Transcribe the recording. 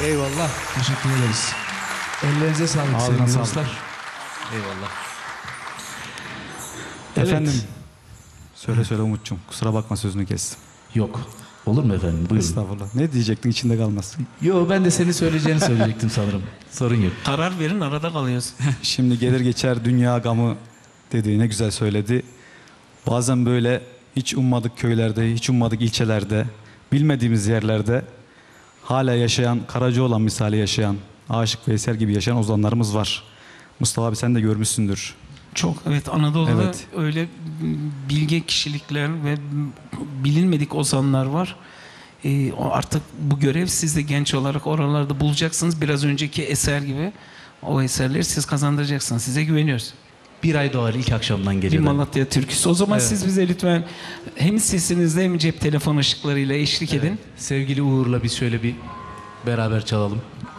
Eyvallah. Teşekkür ederiz. Ellerinize sağlık Ağzına sevgili sağlık. dostlar. Eyvallah. Evet. Efendim. Söyle Umut'cum. Kusura bakma sözünü kestim. Yok. Olur mu efendim? Buyurun. Estağfurullah. Ne diyecektin içinde kalmaz. Yo, ben de senin söyleyeceğini söyleyecektim sanırım. Sorun yok. Karar verin, arada kalıyoruz. Şimdi gelir geçer dünya gamı dedi. Ne güzel söyledi. Bazen böyle hiç ummadık köylerde, hiç ummadık ilçelerde, bilmediğimiz yerlerde hala yaşayan, Karacaoğlan misali yaşayan, Aşık Veysel gibi yaşayan ozanlarımız var. Mustafa abi sen de görmüşsündür. Çok, evet, Anadolu'da Evet. öyle bilge kişilikler ve bilinmedik ozanlar var. Artık bu görev siz de genç olarak oralarda bulacaksınız. Biraz önceki eser gibi o eserleri siz kazandıracaksınız. Size güveniyoruz. Bir ay doğar ilk akşamdan Bir geliyor. Malatya türküsü. O zaman Evet. siz bize lütfen hem sesinizle hem cep telefon ışıklarıyla eşlik edin. Sevgili Uğur'la biz şöyle bir beraber çalalım.